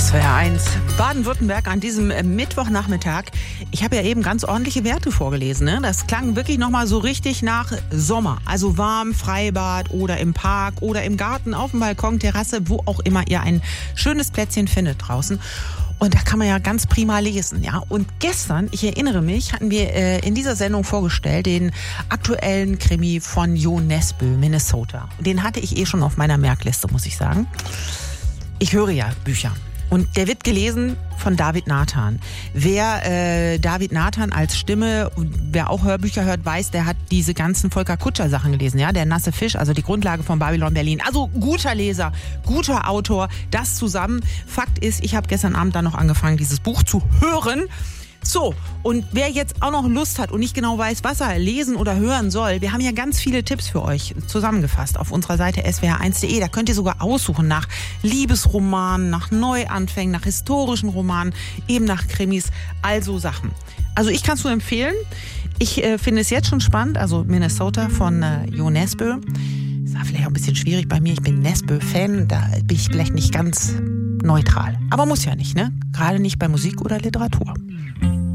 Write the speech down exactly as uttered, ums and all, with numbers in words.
S W R eins Baden-Württemberg an diesem Mittwochnachmittag. Ich habe ja eben ganz ordentliche Werte vorgelesen. Ne? Das klang wirklich nochmal so richtig nach Sommer. Also warm, Freibad oder im Park oder im Garten, auf dem Balkon, Terrasse, wo auch immer ihr ein schönes Plätzchen findet draußen. Und da kann man ja ganz prima lesen, ja. Und gestern, ich erinnere mich, hatten wir äh, in dieser Sendung vorgestellt den aktuellen Krimi von Jo Nesbø, Minnesota. Den hatte ich eh schon auf meiner Merkliste, muss ich sagen. Ich höre ja Bücher. Und der wird gelesen von David Nathan. Wer äh, David Nathan als Stimme, wer auch Hörbücher hört, weiß, der hat diese ganzen Volker Kutscher Sachen gelesen. Ja, der nasse Fisch, also die Grundlage von Babylon Berlin. Also guter Leser, guter Autor, das zusammen. Fakt ist, ich habe gestern Abend dann noch angefangen, dieses Buch zu hören. So, und wer jetzt auch noch Lust hat und nicht genau weiß, was er lesen oder hören soll, wir haben ja ganz viele Tipps für euch zusammengefasst auf unserer Seite S W R eins punkt de. Da könnt ihr sogar aussuchen nach Liebesromanen, nach Neuanfängen, nach historischen Romanen, eben nach Krimis, also Sachen. Also ich kann es nur empfehlen. Ich äh, finde es jetzt schon spannend, also Minnesota von äh, Jo Nesbø. Ist ja vielleicht auch ein bisschen schwierig bei mir, ich bin Nesbø-Fan, da bin ich vielleicht nicht ganz neutral. Aber muss ja nicht, ne? Gerade nicht bei Musik oder Literatur.